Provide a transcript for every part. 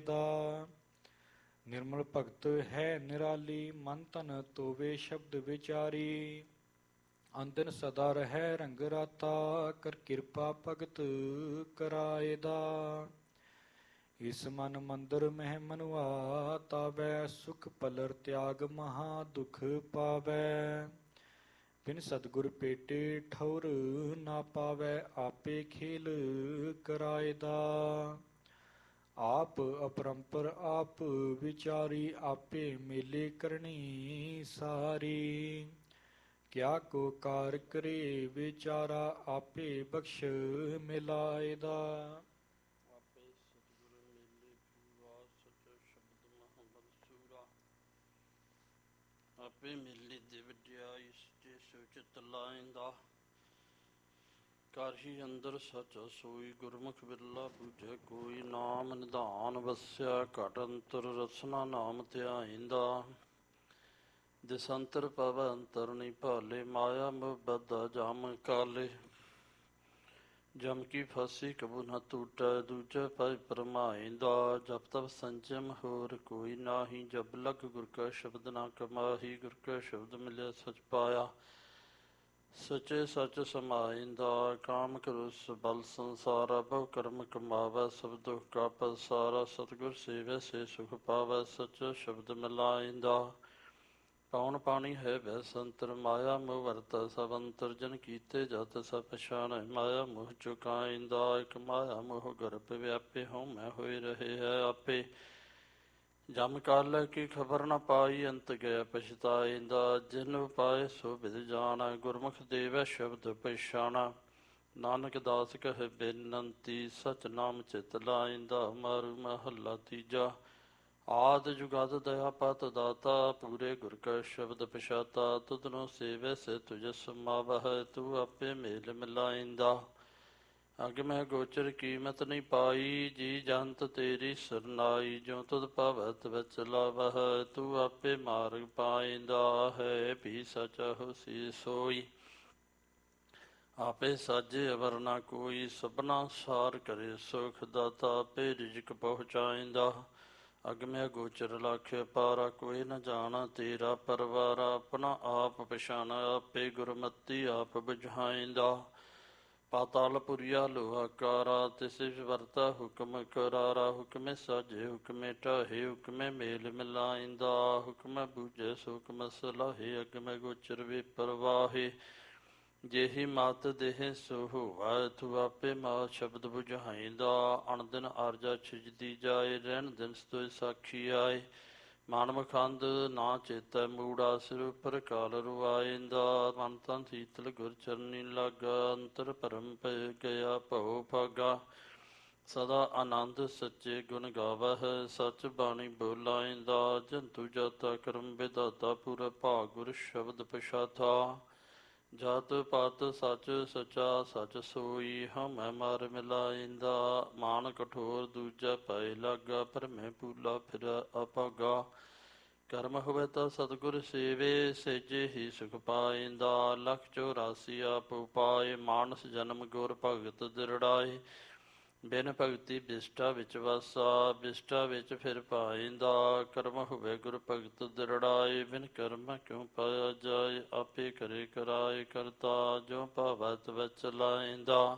ਦਾ। ਨਿਰਮਲ ਭਗਤ ਹੈ ਨਿਰਾਲੀ, ਮਨ ਤਨ ਤੋਵੇ ਸ਼ਬਦ ਵਿਚਾਰੀ। ਅੰਦਨ ਸਦਾ ਰਹਿ ਰੰਗ ਰਾਤਾ, ਕਰ ਕਿਰਪਾ ਭਗਤ ਕਰਾਏ ਦਾ। ਇਸ ਮਨ ਮੰਦਰ ਮਹਿ ਮਨੁਆ, ਤਾਵੈ ਸੁਖ ਪਲਰ ਤਿਆਗ ਮਹਾ ਦੁਖ ਪਾਵੈ। ਬਿਨ ਸਤਿਗੁਰ ਭੇਟੇ ਠਉਰ ਨਾ ਪਾਵੈ, ਆਪੇ ਖੇਲ ਕਰਾਏ ਦਾ। ਆਪ ਅਪਰੰਪਰ ਆਪ ਵਿਚਾਰੀ, ਆਪੇ ਮੇਲੇ ਕਰਨੀ ਸਾਰੀ। ਕਿਆ ਕੋ ਕਾਰ ਕਰੇ ਵਿਚਾਰਾ, ਆਪੇ ਬਖਸ਼ ਮਿਲਾਏ ਦਾ। ਆਪੇ ਸਤਿਗੁਰ ਮੇਲੇ ਪੂਰਾ, ਸੱਚਾ ਸ਼ਬਦ ਮਹਾਂਬਲਸੂਰਾ। ਆਪੇ ਮੇਲੇ ਦੇ ਵਡਿਆਈ, ਸੱਚੇ ਸੁਚਿਤ ਲਾਇੰਦਾ। ਘਰ ਹੀ ਅੰਦਰ ਸੱਚ ਸੋਈ, ਗੁਰਮੁਖ ਬਿਰਲਾ ਬੂਝੈ ਕੋਈ। ਨਾਮ ਨਿਧਾਨ ਵਸਿਆ ਘਟ ਅੰਤਰ, ਰਸਨਾ ਨਾਮ ਧਿਆਇਂਦਾ। ਦਿਸੰਤਰ ਪਵ ਅੰਤਰ ਨੀ ਭਾਲੇ, ਮਾਇਆ ਮੋਹ ਬਧਾ ਜਾਮ ਕਾਲੇ। ਜਮ ਕੀ ਫਾਸੀ ਕਬੂ ਨ ਟੂਟੈ, ਦੂਜੈ ਪੈ ਪਰਮਾਇਂਦਾ। ਜਪ ਤਪ ਸੰਜਮ ਹੋਰ ਕੋਈ ਨਾਹੀ, ਜਬ ਲਗ ਗੁਰ ਕਾ ਸ਼ਬਦ ਨਾ ਕਮਾਹੀ। ਗੁਰ ਕਾ ਸ਼ਬਦ ਮਿਲਿਆ ਸਚ ਪਾਇਆ, ਸਚੇ ਸਚ ਸਮਾਇਂਦਾ। ਕਾਮ ਕ੍ਰੋਧ ਬਲ ਸੰਸਾਰਾ, ਬਹੁ ਕਰਮ ਕਮਾਵੈ ਸਭ ਦੁਖ ਕਾ ਪਸਾਰਾ। ਸਤਿਗੁਰ ਸੇਵੈ ਸੇ ਸੁਖ ਪਾਵੈ, ਸਚਾ ਸ਼ਬਦ ਮਿਲਾਇਂਦਾ। ਪਉਣ ਪਾਣੀ ਹੈ ਬੈ ਸੰਤਰ, ਮਾਇਆ ਮੋਹ ਵਰਤੈ ਸਭ ਅੰਤਰ। ਜਨ ਕੀਤੇ ਜਤ ਸਭ ਪਛਾਣੈ, ਮਾਇਆ ਮੋਹ ਚੁਕਾਇਂਦਾ। ਇਕ ਮਾਇਆ ਮੋਹ ਗਰਭ ਵਿਆਪੇ, ਹਉਮੈ ਹੋਏ ਰਹੇ ਹੈ ਆਪੇ। ਜਮ ਕਾਲੈ ਕੀ ਖਬਰ ਨ ਪਾਈ, ਅੰਤ ਗਿਆ ਪਛਤਾਇਂਦਾ। ਜਿਨ ਉਪਾਏ ਸੋ ਬਿਦ ਜਾਣੈ, ਗੁਰਮੁਖ ਦੇਵੈ ਸ਼ਬਦ ਪਛਾਣਾ। ਨਾਨਕ ਦਾਸ ਕਹੈ ਬੇਨੰਤੀ, ਸਚ ਨਾਮ ਚਿਤ ਲਾਇਂਦਾ। ਮਾਰੂ ਮਹੱਲਾ ਤੀਜਾ। ਆਦਿ ਜੁਗਾਦਿ ਦਇਆ ਪਤ ਦਾਤਾ, ਪੂਰੇ ਗੁਰ ਕਾ ਸ਼ਬਦ ਪਛਾਤਾ। ਤੁਧਨੋ ਸੇਵੈ ਸੇ ਤੁਝ ਸਮਾਵਹਿ, ਤੂੰ ਆਪੇ ਮੇਲ ਮਿਲਾਇਂਦਾ। ਅਗਮੈ ਗੋਚਰ ਕੀਮਤ ਨਹੀਂ ਪਾਈ, ਜੀ ਜੰਤ ਤੇਰੀ ਸਰਨਾਈ। ਜੋ ਤੁਧ ਭਾਵੈ ਤਿਵੈ ਚਲਾਵਹਿ, ਤੂੰ ਆਪੇ ਮਾਰਗ ਪਾਇਂਦਾ। ਹੈ ਵੀ ਸਚ ਹੋਸੀ ਸੋਈ, ਆਪੇ ਸਾਜੇ ਅਵਰ ਨਾ ਕੋਈ। ਸਭਨਾ ਸਾਰ ਕਰੇ ਸੁਖ ਦਾਤਾ, ਆਪੇ ਰਿਜਕ ਪਹੁੰਚਾਇਂਦਾ। ਅਗਮੈ ਗੋਚਰ ਲਖ ਅਪਾਰਾ, ਕੋਈ ਨ ਜਾਣਾ ਤੇਰਾ ਪਰਵਾਰਾ। ਆਪਣਾ ਆਪ ਪਛਾਣਾ, ਆਪੇ ਗੁਰਮਤੀ ਆਪ ਬੁਝਾਇਂਦਾ। ਪਾਤਾਲ ਪੁਰੀਆ ਲੋਹਾਕਾਰਾ, ਤਿਸ ਵਰਤਾ ਹੁਕਮ ਕਰਾਰਾ। ਹੁਕਮੇ ਸਾਜੇ ਹੁਕਮੇ ਢਾਹੇ, ਹੁਕਮੇ ਮੇਲ ਮਿਲਾਇਂਦਾ। ਹੁਕਮੈ ਬੂਝੈ ਸੋਕ ਮਸਲਾਹੇ, ਅਗਮੈ ਗੋਚਰ ਵੇ ਪਰਵਾਹੇ। ਜੇਹੀ ਮਤ ਦੇਹ ਸੋ ਹੋਵੈ, ਤੂੰ ਆਪੇ ਮਾ ਸ਼ਬਦ ਬੁਝਾਇਂਦਾ। ਅਣ ਦਿਨ ਆਰਜਾ ਛਿਜਦੀ ਜਾਏ, ਰਹਿਣ ਦਿਨ ਸਤੋਏ ਸਾਖੀ ਆਏ। ਮਨ ਮੁਖੰਦ ਨਾ ਚੇਤੈ ਮੂੜਾ, ਸਿਰ ਉਪਰ ਕਾਲ ਰੁਆਇਂਦਾ। ਮਨ ਤਨ ਸੀਤਲ ਗੁਰ ਚਰਨੀ ਲਾਗਾ, ਅੰਤਰ ਭਰਮ ਭਇ ਗਿਆ ਭਉ ਭਾਗਾ। ਸਦਾ ਆਨੰਦ ਸੱਚੇ ਗੁਣ ਗਾਵਹਿ, ਸਚ ਬਾਣੀ ਬੋਲਾਇਂਦਾ। ਜੰਤੂ ਜਾਤਾ ਕਰਮ ਵਿਦਾਤਾ, ਪੂਰਾ ਭਾਗ ਗੁਰ ਸ਼ਬਦ ਪਛਾਤਾ। ਜਾਤ ਪਾਤ ਸਚ ਸਚਾ ਸਚ ਸੋਈ, ਹਉਮੈ ਮਾਰ ਮਿਲਾਇਂਦਾ। ਮਾਨ ਕਠੋਰ ਦੂਜਾ ਪੈ ਲਾਗਾ, ਭਰਮੈ ਭੂਲਾ ਫਿਰੈ ਅਭਾਗਾ। ਕਰਮ ਹੋਵੇ ਤਾਂ ਸਤਿਗੁਰ ਸੇਵੇ, ਸੇਜੇ ਹੀ ਸੁਖ ਪਾਇਂਦਾ। ਲਖ 84 ਆਪ ਉਪਾਏ, ਮਾਨਸ ਜਨਮ ਗੁਰ ਭਗਤ ਦਿਰੜਾਏ। ਬਿਨ ਭਗਤੀ ਬਿਸ਼ਟਾ ਵਿੱਚ ਵਾਸਾ, ਬਿਸ਼ਟਾ ਵਿੱਚ ਫਿਰ ਪਾਇਂਦਾ। ਕਰਮ ਹੋਵੇ ਗੁਰ ਭਗਤ ਦਿਰੜਾਏ, ਬਿਨ ਕਰਮ ਕਿਉ ਪਾਇਆ ਜਾਏ। ਆਪੇ ਕਰੇ ਕਰਾਏ ਕਰਤਾ, ਜੋ ਭਾਵੈ ਤਿਵੈ ਚਲਾਇਂਦਾ।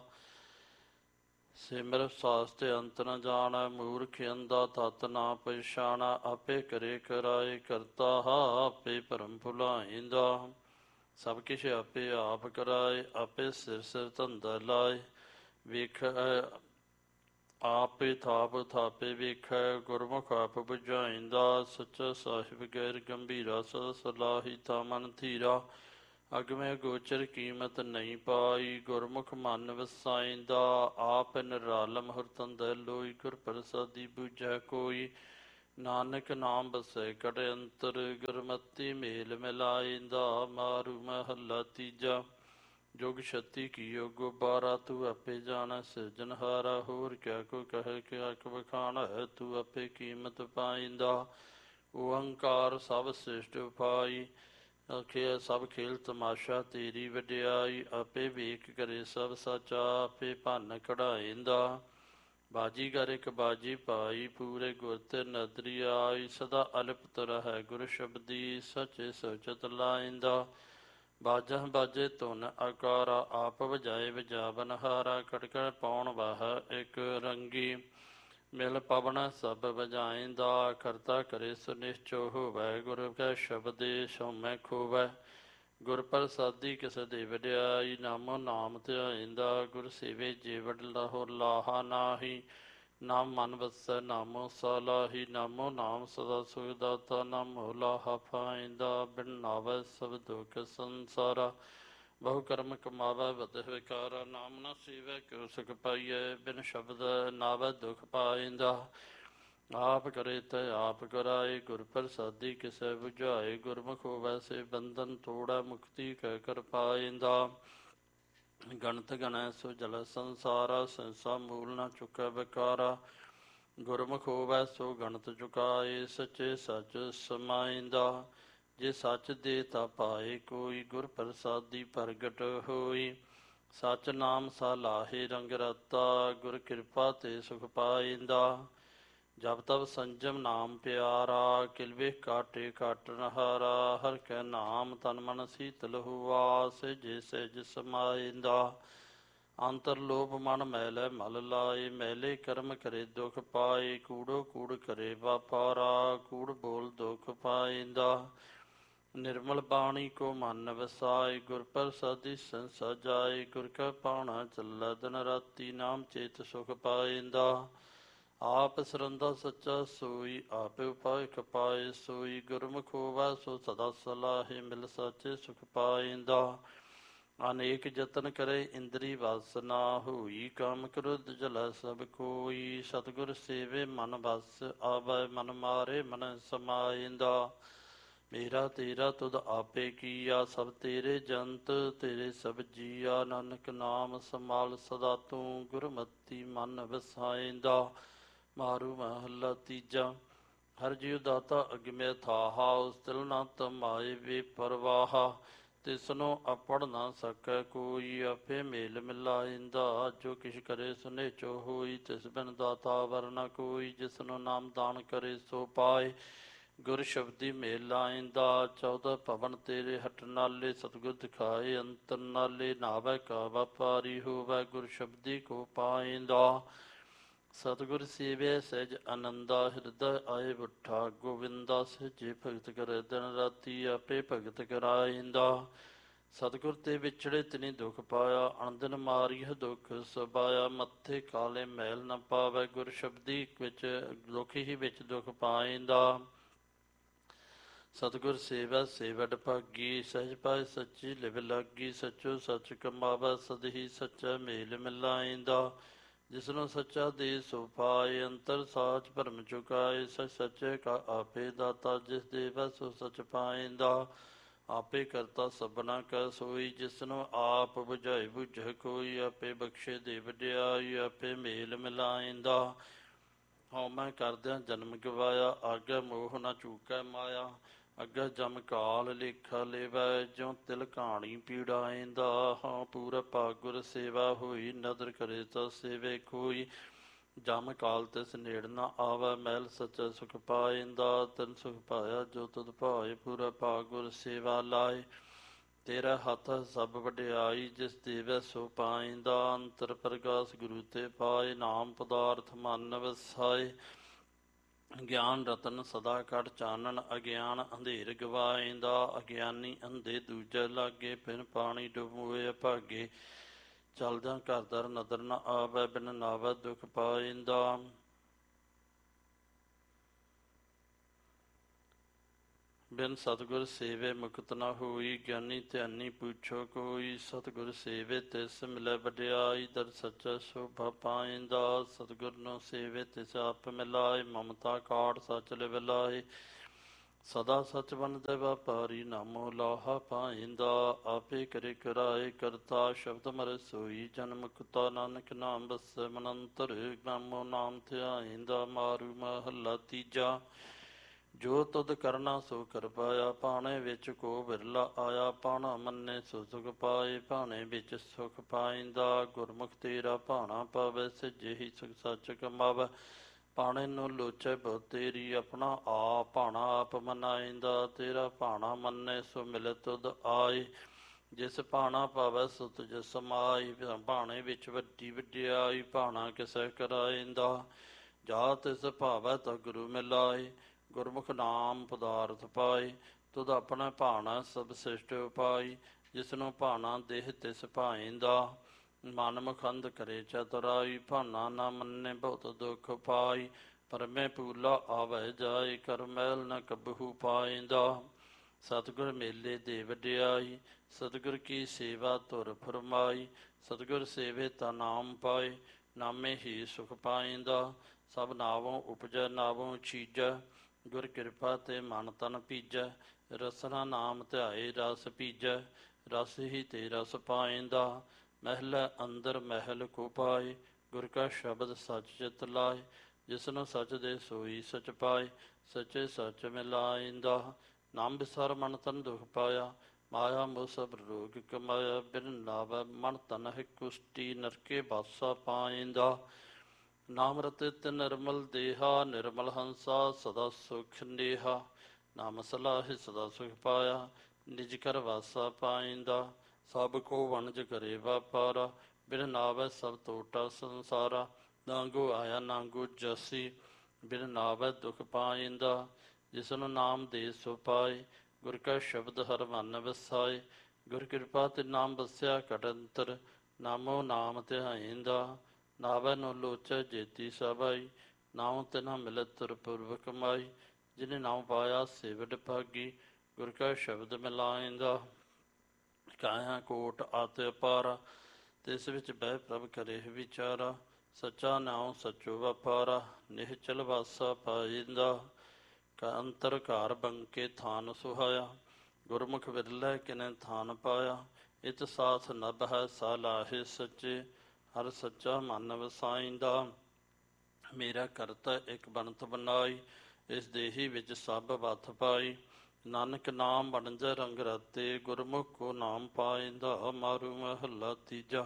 ਸਿਮਰ ਸਾਸਤ ਅੰਤ ਨ ਜਾਣੈ, ਮੂਰਖ ਅੰਧਾ ਤਤ ਨਾ ਪਛਾਣੈ। ਆਪੇ ਕਰੇ ਕਰਾਏ ਕਰਤਾ, ਆਪੇ ਭਰਮ ਭੁਲਾਇਂਦਾ। ਸਭ ਕਿਛ ਆਪੇ ਆਪ ਕਰਾਏ, ਆਪੇ ਸਿਰ ਸਿਰ ਧੰਦਾ ਲਾਏ। ਵੇਖੈ ਆਪੇ ਥਾਪ ਥਾਪੇ ਵੇਖੈ, ਗੁਰਮੁਖ ਆਪ ਬੁਝਾਇਂਦਾ। ਸੱਚਾ ਸਾਹਿਬ ਗੈਰ ਗੰਭੀਰਾ, ਸਦਾ ਸਲਾਹੀ ਤਾ ਮਨ ਧੀਰਾ। ਅਗਮੈ ਗੋਚਰ ਕੀਮਤ ਨਹੀਂ ਪਾਈ, ਗੁਰਮੁਖ ਮਨ ਵਸਾਇਂਦਾ। ਆਪ ਨਿਰਾਲਮ ਹੁਰਤੰਦੈ ਲੋਈ, ਗੁਰ ਪ੍ਰਸਾਦੀ ਬੂਝੈ ਕੋਈ। ਨਾਨਕ ਨਾਮ ਬਸੈ ਘਟ ਅੰਤਰ, ਗੁਰਮਤੀ ਮੇਲ ਮਿਲਾਇਂਦਾ। ਮਾਰੂ ਮਹੱਲਾ ਤੀਜਾ। ਜੁਗ ਛਤੀ ਕੀਓ ਗੁਬਾਰਾ, ਤੂੰ ਆਪੇ ਜਾਣੈ ਸਿਰਜਣਹਾਰਾ। ਹੋਰ ਕਿਆ ਕੋ ਕਹੈ ਕਿਆ ਕੋ ਵਖਾਣੈ, ਤੂੰ ਆਪੇ ਕੀਮਤ ਪਾਇਂਦਾ। ਓਅੰਕਾਰ ਸਭ ਸ੍ਰਿਸ਼ਟ ਉਪਾਈ, ਸਭ ਖੇਲ ਤਮਾਸ਼ਾ ਤੇਰੀ ਵਡਿਆਈ। ਆਪੇ ਵੇਖ ਕਰੇ ਸਭ ਸਚਾ, ਆਪੇ ਭੰਨ ਕਢਾਇਂਦਾ। ਬਾਜੀਗਰ ਇੱਕ ਬਾਜੀ ਪਾਈ, ਪੂਰੇ ਗੁਰ ਤੇ ਨਦਰੀ ਆਈ। ਸਦਾ ਅਲਿਪਤ ਰਹੈ ਗੁਰ ਸ਼ਬਦੀ, ਸਚੇ ਸੋਚਤ ਲਾਇੰਦਾ। ਬਾਜਹ ਬਾਜੇ ਧੁਨ ਆਕਾਰਾ, ਆਪ ਵਜਾਏ ਵਜਾਵਨ ਹਾਰਾ। ਕਟਕਟ ਪਾਉਣ ਵਾਹ ਇੱਕ ਰੰਗੀ, ਮਿਲ ਪਵਨ ਸਭ ਵਜਾਇੰਦਾ। ਕਰਤਾ ਕਰੇ ਸੁਨਿਸ਼ਚੋ ਹੋਵੈ, ਗੁਰ ਕੈ ਸ਼ਬਦੇ ਸੋਮੈ ਖੋਵੈ। ਗੁਰ ਪ੍ਰਸਾਦੀ ਕਿਸ ਦੇ ਵਡਿਆਈ, ਨਾਮੋ ਨਾਮ ਧਿਆਇੰਦਾ। ਗੁਰ ਸੇਵੇ ਜੇ ਵਡ ਲਹੋ ਲਾਹਾ ਨਾਹੀ, ਨਾਮ ਮਨ ਵਸੈ ਨਾਮੋ ਸਾਲਾਹੀ। ਨਾਮੋ ਨਾਮ ਸਦਾ ਸੁਖ ਦਾਤਾ, ਨਾਮੋ ਲਾਹਾ ਪਾਇੰਦਾ। ਬਿਨ ਨਾਵੈ ਸਭ ਦੁਖ ਸੰਸਾਰਾ, ਬਹੁ ਕਰਮ ਕਮਾਵੈ ਵਧਿ ਵਿਕਾਰਾ। ਨਾਮ ਨਾ ਸੇਵੈ ਕਿਉ ਸੁਖ ਪਾਈਐ, ਬਿਨ ਸ਼ਬਦ ਨਾਵੈ ਦੁਖ ਪਾਇੰਦਾ। ਆਪ ਕਰੇ ਤੈ ਆਪ ਕਰਾਏ, ਗੁਰ ਪ੍ਰਸਾਦੀ ਕਿਸੈ ਬੁਝਾਏ। ਗੁਰਮੁਖ ਹੋਵੈ ਸੇ ਬੰਧਨ ਤੋੜੈ, ਮੁਕਤੀ ਕਹਿ ਕਰ ਪਾਇੰਦਾ। ਗਣਤ ਗਣੈ ਸੋ ਜਲ ਸੰਸਾਰਾ, ਸੰਸਾ ਮੂਲ ਨਾ ਚੁਕੈ ਵਿਕਾਰਾ। ਗੁਰਮੁਖ ਹੋਵੈ ਸੋ ਗਣਤ ਚੁਕਾਏ, ਸੱਚੇ ਸੱਚ ਸਮਾਇੰਦਾ। ਜੇ ਸੱਚ ਦੇ ਤਾ ਪਾਏ ਕੋਈ, ਗੁਰ ਪ੍ਰਸਾਦੀ ਪ੍ਰਗਟ ਹੋਈ। ਸੱਚ ਨਾਮ ਸਾਲਾਹੇ ਰੰਗ ਰਤਾ, ਗੁਰ ਕਿਰਪਾ ਤੇ ਸੁਖ ਪਾਇੰਦਾ। ਜਬ ਤਬ ਸੰਜਮ ਨਾਮ ਪਿਆਰਾ, ਕਿਲਵੇ ਕਾਟੇ ਕਾਟਨ ਹਾਰਾ। ਹਰਿ ਕੈ ਨਾਮ ਤਨ ਮਨ ਸੀਤਲ ਹੁਆ, ਸਹਿਜੇ ਸਹਿਜ ਸਮਾਇੰਦਾ। ਅੰਤਰ ਲੋਭ ਮਨ ਮੈਲੈ ਮਲ ਲਾਏ, ਮੈਲੇ ਕਰਮ ਕਰੇ ਦੁਖ ਪਾਏ। ਕੂੜੋ ਕੂੜ ਕਰੇ ਵਾਪਾਰਾ, ਕੂੜ ਬੋਲ ਦੁਖ ਪਾਇੰਦਾ। ਨਿਰਮਲ ਬਾਣੀ ਕੋ ਮਨ ਵਸਾਏ, ਗੁਰ ਪ੍ਰਸਾਦੀ ਸੰਸਾ ਜਾਏ। ਗੁਰ ਕੈ ਭਾਣਾ ਚੱਲੈ ਦਿਨ ਰਾਤੀ, ਨਾਮ ਚੇਤ ਸੁਖ ਪਾਇੰਦਾ। ਆਪ ਸਰੰਦਾ ਸੱਚਾ ਸੋਈ, ਆਪੇ ਉਪਾਇ ਖਪਾਏ ਸੋਈ। ਗੁਰਮੁਖ ਹੋਵੈ ਸੋ ਸਦਾ ਸਲਾਹੇ, ਮਿਲ ਸਾਚੇ ਸੁਖ ਪਾਇੰਦਾ। ਅਨੇਕ ਯਤਨ ਕਰੇ ਇੰਦਰੀ ਵਸ ਨਾ ਹੋਈ, ਕਾਮ ਕ੍ਰੋਧ ਜਲੈ ਸਭ ਕੋਈ। ਸਤਿਗੁਰ ਸੇਵੇ ਮਨ ਵਸ ਆਵੈ, ਮਨ ਮਾਰੇ ਮਨ ਸਮਾਇੰਦਾ। ਮੇਰਾ ਤੇਰਾ ਤੁਧ ਆਪੇ ਕੀਆ, ਸਭ ਤੇਰੇ ਜੰਤ ਤੇਰੇ ਸਭ ਜੀਆ। ਨਾਨਕ ਨਾਮ ਸੰਭਾਲ ਸਦਾ ਤੂੰ, ਗੁਰਮਤੀ ਮਨ ਵਸਾਇੰਦਾ। ਮਾਰੂ ਮਹੱਲਾ ਤੀਜਾ। ਹਰਿ ਜੀਉ ਦਾਤਾ ਅਗਮੈ ਥਾਹਾ, ਉਸ ਤਿਲ ਨਾ ਤਮਾਏ ਵੇ ਪਰਵਾਹਾ। ਤਿਸਨੋ ਆਪੜ ਨਾ ਸਕੈ ਕੋਈ, ਆਪੇ ਮੇਲ ਮਿਲਾਇੰਦਾ। ਜੋ ਕਿਛ ਕਰੇ ਸੁਨੇਚੋ ਹੋਈ, ਤਿਸ ਬਿਨ ਦਾਤਾ ਵਰ ਨ ਕੋਈ। ਜਿਸਨੋ ਨਾਮ ਦਾਨ ਕਰੇ ਸੋ ਪਾਏ, ਗੁਰ ਸ਼ਬਦੀ ਮੇਲ ਲਾਇੰਦਾ। 14 ਭਵਨ ਤੇਰੇ ਹਟ ਨਾਲੇ, ਸਤਿਗੁਰ ਦਿਖਾਏ ਅੰਤਰ ਨਾਲੇ। ਨਾਵੈ ਕਾ ਵਪਾਰੀ ਹੋਵੈ, ਗੁਰ ਸ਼ਬਦੀ ਕੋ ਪਾਇੰਦਾ। ਸਤਿਗੁਰ ਸੇਵਿਆ ਸਹਿਜ ਆਨੰਦਾ, ਹਿਰਦੈ ਆਏ ਬੁੱਠਾ ਗੋਵਿੰਦਾ। ਸਹਿਜੇ ਭਗਤ ਕਰੇ ਦਿਨ ਰਾਤੀ, ਆਪੇ ਭਗਤ ਕਰਾਇੰਦਾ। ਸਤਿਗੁਰ ਤੇ ਵਿਛੜੇ ਤਿਨੀ ਦੁਖ ਪਾਇਆ, ਅਣਦਿਨ ਮਾਰੀਹ ਦੁਖ ਸਬਾਇਆ। ਮੱਥੇ ਕਾਲੇ ਮੈਲ ਨ ਪਾਵੈ, ਗੁਰ ਸ਼ਬਦੀ ਵਿੱਚ ਦੁਖ ਹੀ ਵਿੱਚ ਦੁਖ ਪਾਇੰਦਾ। ਸਤਿਗੁਰ ਸੇਵੈ ਸੇ ਵਡ ਭਾਗੀ, ਸਹਿਜ ਪਾਏ ਸੱਚੀ ਲਿਵ ਲਾਗੀ। ਸੱਚੋ ਸੱਚ ਕਮਾਵੈ, ਸਦ ਹੀ ਸੱਚਾ ਮੇਲ ਮਿਲਾਇੰਦਾ। ਜਿਸਨੂੰ ਸੱਚਾ ਦੇ ਸੋ ਪਾਏ, ਅੰਤਰ ਸਾਚ ਭਰਮ ਚੁਕਾਏ। ਸਚ ਸੱਚੇ ਕਾ ਆਪੇ ਦਾਤਾ, ਜਿਸ ਦੇਵੈ ਸੋ ਸਚ ਪਾਇੰਦਾ। ਆਪੇ ਕਰਤਾ ਸਭਨਾ ਕਾ ਸੋਈ, ਜਿਸਨੂੰ ਆਪ ਬੁਝਾਏ ਬੁਝੈ ਕੋਈ। ਆਪੇ ਬਖਸ਼ੇ ਦੇ ਵਡਿਆਈ, ਆਪੇ ਮੇਲ ਮਿਲਾਇੰਦਾ। ਹਉਮੈ ਕਰਦਿਆਂ ਜਨਮ ਗਵਾਇਆ, ਆਗੇ ਮੋਹ ਨ ਚੂਕੈ ਮਾਇਆ। ਅੱਗੇ ਜਮ ਕਾਲ ਲੇਖਾ ਲੇਵੈ, ਜਿਉ ਤਿਲ ਘਾਣੀ ਪੀੜਾਇੰਦਾ। ਹਾਂ ਪੂਰਾ ਭਾਗ ਗੁਰ ਸੇਵਾ ਹੋਈ, ਨਦਰ ਕਰੇ ਤਾ ਸੇਵੇ ਕੋਈ। ਜਮ ਕਾਲ ਤਿਸ ਨੇੜ ਨ ਆਵੈ, ਮੈਲ ਸੱਚਾ ਸੁਖ ਪਾਇੰਦਾ। ਤਿਨ ਸੁਖ ਪਾਇਆ ਜੋ ਤੁਧ ਭਾਏ, ਪੂਰਾ ਭਾਗ ਗੁਰ ਸੇਵਾ ਲਾਏ। ਤੇਰਾ ਹੱਥ ਸਭ ਵਡਿਆਈ, ਜਿਸ ਦੇਵੈ ਸੋ ਪਾਇੰਦਾ। ਅੰਤਰ ਪ੍ਰਗਾਸ ਗੁਰੂ ਤੇ ਪਾਏ, ਨਾਮ ਪਦਾਰਥ ਮਨ ਵਸਾਏ। ਗਿਆਨ ਰਤਨ ਸਦਾ ਕਟ ਚਾਨਣ, ਅਗਿਆਨ ਅੰਧੇਰ ਗਵਾਇੰਦਾ। ਅਗਿਆਨੀ ਅੰਧੇ ਦੂਜੈ ਲਾਗੇ, ਬਿਨ ਪਾਣੀ ਡੁਬੋਏ ਅਭਾਗੇ। ਚਲਦਿਆਂ ਘਰ ਦਰ ਨਦਰ ਨ ਆਵੈ, ਬਿਨ ਨਾਵੈ ਦੁਖ ਪਾਇੰਦਾ। ਬਿਨ ਸਤਿਗੁਰ ਸੇਵੇ ਮੁਕਤ ਨ ਹੋਈ, ਗਿਆਨੀ ਧਿਆਨੀ ਪੁੱਛੋ ਕੋਈ। ਸਤਿਗੁਰ ਸੇਵੇ ਤਿਸ ਮਿਲੈ ਵਡਿਆਈ, ਦਰ ਸੱਚਾ ਸ਼ੋਭਾ ਪਾਇੰਦਾ। ਸਤਿਗੁਰ ਨੂੰ ਸੇਵੇ ਤਿਸ ਆਪ ਮਿਲਾਏ, ਮਮਤਾ ਕਾਟ ਸਚ ਲਿਵ ਲਾਏ। ਸਦਾ ਸਚ ਵੰਦੈ ਵਪਾਰੀ, ਨਾਮੋ ਲਾਹਾ ਪਾਇੰਦਾ। ਆਪੇ ਕਰੇ ਕਰਾਏ ਕਰਤਾ, ਸ਼ਬਦ ਮਰ ਸੋਈ ਜਨ ਮੁਕਤਾ। ਨਾਨਕ ਨਾਮ ਵਸੈ ਮਨ ਅੰਤਰ, ਨਾਮੋ ਨਾਮ ਧਿਆਇੰਦਾ। ਮਾਰੂ ਮਹੱਲਾ ਤੀਜਾ। ਜੋ ਤੁਧ ਕਰਨਾ ਸੋ ਕਰ ਪਾਇਆ, ਭਾਣੇ ਵਿੱਚ ਕੋ ਬਿਰਲਾ ਆਇਆ, ਭਾਣਾ ਮੰਨੇ ਸੋ ਸੁਖ ਪਾਏ, ਭਾਣੇ ਵਿੱਚ ਸੁਖ ਪਾਇੰਦਾ। ਗੁਰਮੁਖ ਤੇਰਾ ਭਾਣਾ ਪਾਵੈ, ਸਿਜਿਹੀ ਸੁਖ ਸੱਚ ਕਮਾਵੈ, ਭਾਣੇ ਨੂੰ ਲੋਚੈ ਬਹੁ ਤੇਰੀ, ਆਪਣਾ ਆਪ ਭਾਣਾ ਆਪ ਮਨਾਇੰਦਾ। ਤੇਰਾ ਭਾਣਾ ਮੰਨੇ ਸੋ ਮਿਲੇ ਤੁਧ ਆਏ, ਜਿਸ ਭਾਣਾ ਪਾਵੈ ਸੋ ਤੁਜ ਸਮਾਈ, ਭਾਣੇ ਵਿੱਚ ਵੱਡੀ ਵਡਿਆਈ, ਭਾਣਾ ਕਿਸੈ ਕਰਾਇੰਦਾ। ਜਾ ਤਿਸ ਭਾਵੈ ਤਾ ਗੁਰੂ ਮਿਲਾਏ, ਗੁਰਮੁਖ ਨਾਮ ਪਦਾਰਥ ਪਾਏ, ਤੁਧ ਆਪਣਾ ਭਾਣਾ ਸਭ ਸਿਸ਼ਟ ਉਪਾਈ, ਜਿਸਨੂੰ ਭਾਣਾ ਦੇਹ ਤਿਸ ਭਾਇੰਦਾ। ਮਨ ਮੁਖੰਦ ਕਰੇ ਚਤੁਰਾਈ, ਭਾਨਾ ਨਾ ਮੰਨੇ ਬਹੁਤ ਦੁਖ ਪਾਈ, ਪਰਮੇ ਪੂਲਾ ਆਵੈ ਜਾਏ, ਕਰ ਮੈਲ ਨ ਕਬਹੂ ਪਾਇੰਦਾ। ਸਤਿਗੁਰ ਮੇਲੇ ਦੇ ਵਡਿਆਈ, ਸਤਿਗੁਰ ਕੀ ਸੇਵਾ ਧੁਰ ਫਰਮਾਈ, ਸਤਿਗੁਰ ਸੇਵੇ ਤਾ ਨਾਮ ਪਾਏ, ਨਾਮੇ ਹੀ ਸੁਖ ਪਾਇੰਦਾ। ਸਭ ਨਾਵੋਂ ਉਪਜੈ ਨਾਵੋਂ ਚੀਜੈ, ਗੁਰ ਕਿਰਪਾ ਤੇ ਮਨ ਤਨ ਪੀਜੈ, ਰਸਨਾ ਨਾਮ ਧਿਆਏ ਰਸ ਪੀਜੈ, ਰਸ ਹੀ ਤੇ ਰਸ ਪਾਇੰਦਾ। ਮਹਿਲ ਅੰਦਰ ਮਹਿਲ ਕੋ ਪਾਏ, ਗੁਰ ਕਾ ਸ਼ਬਦ ਸਚ ਚਿਤ ਲਾਏ, ਜਿਸਨੂੰ ਸਚ ਦੇ ਸੋਈ ਸਚ ਪਾਏ, ਸਚੇ ਸਚ ਮਿਲਾਇੰਦਾ। ਨਾਮ ਵਿਸਰ ਮਨ ਤਨ ਦੁਖ ਪਾਇਆ, ਮਾਇਆ ਮੋਹ ਸਭ ਰੋਗ ਕਮਾਇਆ, ਬਿਨ ਨਾਵੈ ਮਨ ਤਨ ਹੈ ਕੁਸ਼ਟੀ, ਨਰਕੇ ਬਾਸਾ ਪਾਇੰਦਾ। ਨਾਮ ਰਤਿਤ ਨਿਰਮਲ ਦੇਹਾ, ਨਿਰਮਲ ਹੰਸਾ ਸਦਾ ਸੁਖ ਨੇਹਾ, ਨਾਮ ਸਲਾਹਿ ਸਦਾ ਸੁਖ ਪਾਇਆ, ਨਿਜ ਕਰ ਵਾਸਾ ਪਾਇੰਦਾ। ਸਭ ਕੋ ਵਣਜ ਕਰੇ ਵਾਪਾਰਾ, ਬਿਨ ਨਾਵੈ ਸਭ ਟੋਟਾ ਸੰਸਾਰਾ, ਨਾਂਗੋ ਆਇਆ ਨਾਂਗੋ ਜਸੀ, ਬਿਨ ਨਾਵੈ ਦੁਖ ਪਾਇੰਦਾ। ਜਿਸਨੂੰ ਨਾਮ ਦੇ ਸੋ ਪਾਏ, ਗੁਰ ਕਾ ਸ਼ਬਦ ਹਰ ਮਨ ਵਸਾਏ, ਗੁਰ ਕਿਰਪਾ ਤੇ ਨਾਮ ਵਸਿਆ ਘਟ ਅੰਤਰ, ਨਾਮੋ ਨਾਮ ਧਿਆਇੰਦਾ। ਨਾਵੈ ਨੋ ਲੋਚੈ ਜੇਤੀ ਸਭਾਈ, ਨਾਉ ਤਿਨਾ ਮਿਲਤ ਤੁਰ ਪੁਰਬ ਕਮਾਈ, ਜਿਨੇ ਨਾਉ ਪਾਇਆ ਸੇ ਵਡ ਭਾਗੀ, ਗੁਰ ਕਾ ਸ਼ਬਦ ਮਿਲਾਇੰਦਾ। ਕਾਇਆ ਕੋਟ ਆਤ ਅਪਾਰਾ, ਤਿਸ ਵਿੱਚ ਬਹਿ ਪ੍ਰਭ ਕਰੇ ਵਿਚਾਰਾ, ਸੱਚਾ ਨਾਉ ਸਚੋ ਵਪਾਰਾ, ਨਿਹਚਲ ਵਾਸਾ ਪਾਇੰਦਾ। ਅੰਤਰ ਘਰ ਬੰਕੇ ਥਾਨ ਸੁਹਾਇਆ, ਗੁਰਮੁਖ ਵਿਰਲੇ ਕਿਨੇ ਥਾਨ ਪਾਇਆ, ਇਤ ਸਾਥ ਨਭ ਹੈ ਸਾਲਾਹੇ ਸੱਚੇ, ਹਰ ਸੱਚਾ ਮਨ ਵਸਾਇੰਦਾ। ਮੇਰਾ ਕਰਤਾ ਇੱਕ ਬਣਤ ਬਣਾਈ, ਇਸ ਦੇਹੀ ਵਿੱਚ ਸਭ ਵੱਥ ਪਾਈ, ਨਾਨਕ ਨਾਮ ਵਣਜੈ ਰੰਗ ਰਾਤੇ, ਗੁਰਮੁਖ ਕੋ ਨਾਮ ਪਾਇੰਦਾ। ਮਾਰੂ ਮਹੱਲਾ ਤੀਜਾ।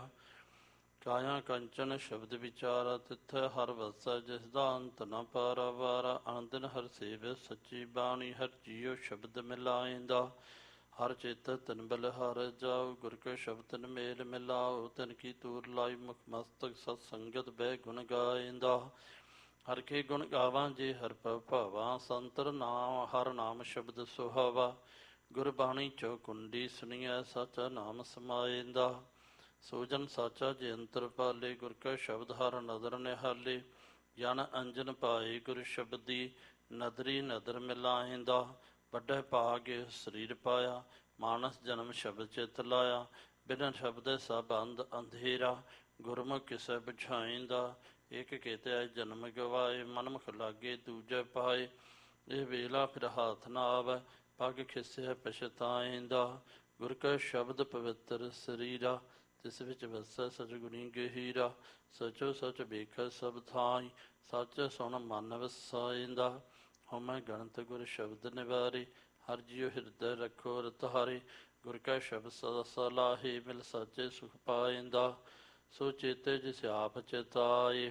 ਕਾਇਆ ਕੰਚਨ ਸ਼ਬਦ ਵਿਚਾਰਾ, ਤਿੱਥੈ ਹਰ ਵਸੈ, ਜਿਸ ਦਾ ਅੰਤ ਨ ਪਾਰਾਵਾਰਾ, ਅਨੰਦਿਨ ਹਰ ਸੇਵ ਸੱਚੀ ਬਾਣੀ, ਹਰ ਜੀਉ ਸ਼ਬਦ ਮਿਲਾਇੰਦਾ। ਹਰ ਚੇਤ ਤਨ ਬਲਿਹਾਰ ਜਾਉ, ਗੁਰ ਕੇ ਸ਼ਬਦ ਤਨ ਮੇਲ ਮਿਲਾਓ, ਤਨ ਕੀ ਤੂਰ ਲਾਈ ਮੁਖ ਮਸਤਕ, ਸਤ ਸੰਗਤ ਬਹਿ ਗੁਣ ਗਾਇੰਦਾ। ਹਰ ਕੇ ਗੁਣ ਗਾਵਾਂ ਜੇ ਹਰ ਭਵ ਭਾਵਾਂ, ਸੰਤਰ ਨਾਮ ਹਰ ਨਾਮ ਸ਼ਬਦ ਸੁਹਾਵਾ, ਗੁਰਬਾਣੀ ਚੋ ਕੁੰਡੀ ਸੁਣੀਐ, ਸਾਚਾ ਨਾਮ ਸਮਾਇੰਦਾ। ਸੋਜਨ ਸਾਚਾ ਜੇ ਅੰਤਰ ਪਾਲੇ, ਗੁਰ ਕਾ ਸ਼ਬਦ ਹਰ ਨਦਰ ਨਿਹਾਲੇ, ਜਨ ਅੰਜਨ ਪਾਏ ਗੁਰ ਸ਼ਬਦੀ, ਨਦਰੀ ਨਦਰ ਮਿਲਾਇੰਦਾ। ਵੱਡੇ ਭਾਗ ਸਰੀਰ ਪਾਇਆ, ਮਾਨਸ ਜਨਮ ਸ਼ਬਦ ਚਿਤ ਲਾਇਆ, ਬਿਨ ਸ਼ਬਦ ਸਭ ਅੰਧ ਅੰਧੇਰਾ, ਗੁਰਮੁਖ ਕਿਸੈ ਬੁਝਾਇੰਦਾ। ਇੱਕ ਕੇਤਿਆ ਜਨਮ ਗਵਾਏ, ਮਨਮੁਖ ਲਾਗੇ ਦੂਜੇ ਪਾਏ, ਇਹ ਵੇਲਾ ਫਿਰ ਹਾਥ ਨਾ ਆਵੈ, ਪੱਗ ਖਿਸਿਆ ਪਛਤਾਇੰਦਾ। ਗੁਰ ਕਾ ਸ਼ਬਦ ਪਵਿੱਤਰ ਸਰੀਰਾ, ਤਿਸ ਵਿੱਚ ਵਸੈ ਸਤਿਗੁਣੀ ਗਹੀਰਾ, ਸਚੋ ਸਚ ਵੇਖੈ ਸਭ ਥਾਈ, ਸੱਚ ਸੁਣ ਮਨ ਵਸਾਇੰਦਾ। ਹਉਮੈ ਗਣਤ ਗੁਰ ਸ਼ਬਦ ਨਿਵਾਰੇ, ਹਰ ਜੀਉ ਹਿਰਦੈ ਰੱਖੋ ਰਤਹਾਰੇ, ਗੁਰ ਕਾ ਸ਼ਬਦ ਸਦਾ ਸਲਾਹੇ, ਮਿਲ ਸਾਚੇ ਸੁਖ ਪਾਇੰਦਾ। ਸੋ ਚੇਤੇ ਜਿਸ ਆਪ ਚੇਤਾਏ,